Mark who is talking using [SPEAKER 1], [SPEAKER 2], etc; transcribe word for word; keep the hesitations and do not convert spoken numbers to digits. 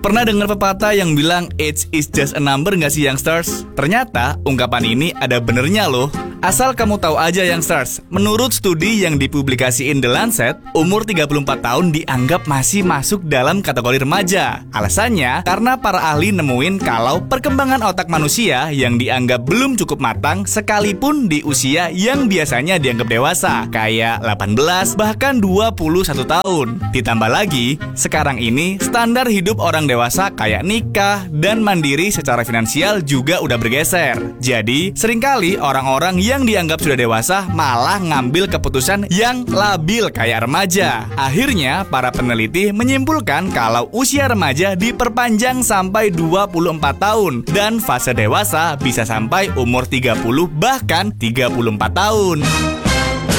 [SPEAKER 1] Pernah dengar pepatah yang bilang age is just a number nggak sih youngsters? Ternyata ungkapan ini ada benernya loh. Asal kamu tahu aja youngsters, menurut studi yang dipublikasiin The Lancet, umur tiga puluh empat tahun dianggap masih masuk dalam kategori remaja. Alasannya, karena para ahli nemuin kalau perkembangan otak manusia yang dianggap belum cukup matang sekalipun di usia yang biasanya dianggap dewasa, kayak delapan belas bahkan dua puluh satu tahun. Ditambah lagi, sekarang ini standar hidup orang dewasa kayak nikah dan mandiri secara finansial juga udah bergeser. Jadi, seringkali orang-orang yang dianggap sudah dewasa malah ngambil keputusan yang labil kayak remaja. Akhirnya, para peneliti menyimpulkan kalau usia remaja diperpanjang sampai dua puluh empat tahun dan fase dewasa bisa sampai umur tiga puluh bahkan tiga puluh empat tahun.